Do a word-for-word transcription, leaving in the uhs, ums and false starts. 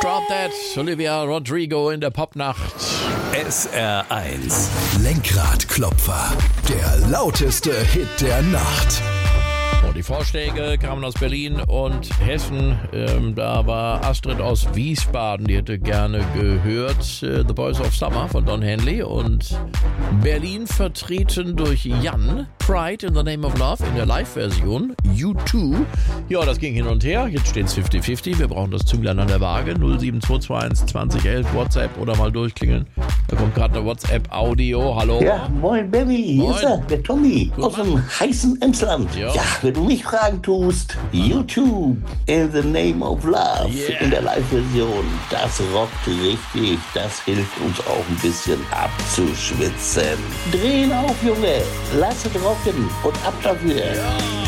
Drop That, Olivia Rodrigo in der Popnacht. S R eins. Lenkradklopfer. Der lauteste Hit der Nacht. Und die Vorschläge kamen aus Berlin und Hessen. Ähm, da war Astrid aus Wiesbaden, die hätte gerne gehört äh, The Boys of Summer von Don Henley. Und Berlin vertreten durch Jan, Pride in the Name of Love in der Live-Version, U zwei. Ja, das ging hin und her. Jetzt steht es fünfzig fünfzig. Wir brauchen das Zünglein an der Waage. null sieben zwei zwei eins zwanzig elf WhatsApp oder mal durchklingeln. Da kommt gerade eine WhatsApp-Audio. Hallo. Ja, moin Baby, hier ist er, der Tommy aus dem heißen Emsland. Ja. Ja, wenn du mich fragen tust, YouTube in the Name of Love Yeah. in der Live-Version, das rockt richtig, das hilft uns auch ein bisschen abzuschwitzen. Drehen auf, Junge, lass es rocken und ab dafür. Ja.